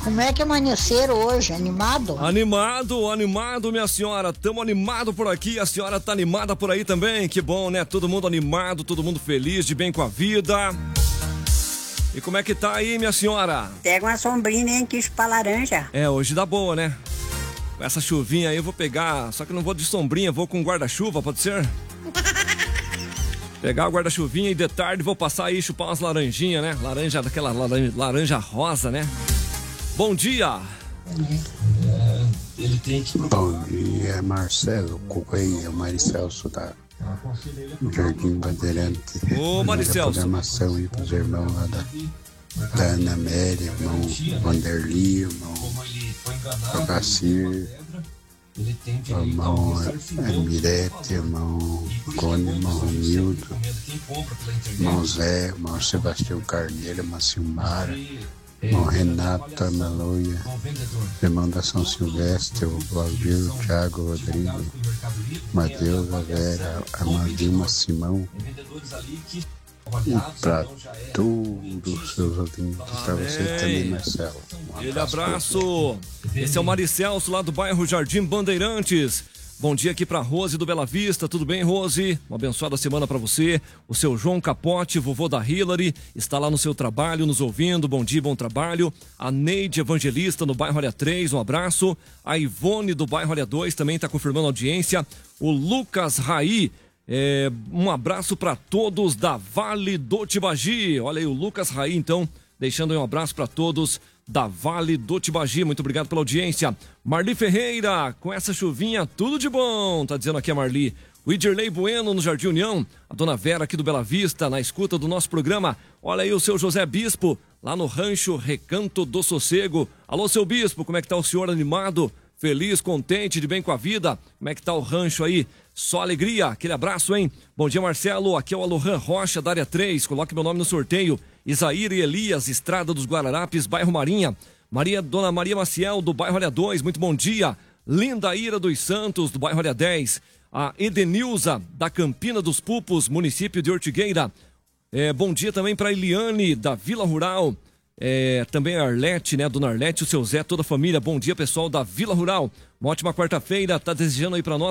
Como é que amanheceram hoje? Animado? Animado, minha senhora. Tamo animado por aqui. A senhora tá animada por aí também? Que bom, né? Todo mundo animado, todo mundo feliz, de bem com a vida. E como é que tá aí, minha senhora? Pega uma sombrinha, nem quis pra laranja. Hoje dá boa, né? Com essa chuvinha aí eu vou pegar, só que não vou de sombrinha, vou com guarda-chuva, pode ser? Pegar o guarda-chuvinha e de tarde vou passar aí e chupar umas laranjinhas, né? Laranja, daquela laranja rosa, né? Bom dia! Bom dia, Marcelo Correia, Maricelso da Jardim Bandeirante. Ô, Maricelso. Programação aí pros irmãos lá da Ana Amélia, irmão Vanderli, irmão Procacir, irmão Mirete, irmão Cone, irmão Romildo, irmão Zé, irmão Sebastião Carneiro, irmã Silmara, irmão Renato Analoia, irmão da São Silvestre, o Valdir, o Thiago, o Rodrigo, Matheus, a Vera, a Dilma Simão. E para todos os seus ouvintes, para você também, Marcelo. Aquele abraço. Esse é o Maricelso lá do bairro Jardim Bandeirantes. Bom dia aqui pra Rose do Bela Vista, tudo bem, Rose? Uma abençoada semana pra você. O seu João Capote, vovô da Hillary, está lá no seu trabalho, nos ouvindo. Bom dia, bom trabalho. A Neide Evangelista no bairro Área 3, um abraço. A Ivone do bairro Área 2 também está confirmando a audiência. O Lucas Raí, um abraço pra todos da Vale do Tibagi. Olha aí o Lucas Raí, então, deixando aí um abraço pra todos da Vale do Tibagi. Muito obrigado pela audiência. Marli Ferreira, com essa chuvinha, tudo de bom, tá dizendo aqui a Marli. O Idirley Bueno no Jardim União, a dona Vera aqui do Bela Vista, na escuta do nosso programa. Olha aí o seu José Bispo, lá no rancho Recanto do Sossego. Alô, seu Bispo, como é que tá o senhor animado? Feliz, contente, de bem com a vida? Como é que tá o rancho aí? Só alegria, aquele abraço, hein? Bom dia, Marcelo, aqui é o Alohan Rocha, da área 3, coloque meu nome no sorteio. Isaíra e Elias, Estrada dos Guararapes, bairro Marinha. Dona Maria Maciel, do bairro Área 2, muito bom dia. Linda Ira dos Santos, do bairro Área 10. A Edenilza, da Campina dos Pupos, município de Ortigueira. Bom dia também para Eliane, da Vila Rural. Também a Arlete, né, dona Arlete, o seu Zé, toda a família. Bom dia, pessoal da Vila Rural. Uma ótima quarta-feira, tá desejando aí para nós